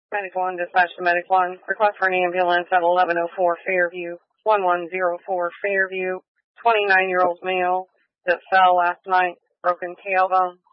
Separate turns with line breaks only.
Medic 1, dispatch to Medic 1. Request for an ambulance at 1104 Fairview, 1104 Fairview. 29-year-old male that fell last night, broken tailbone.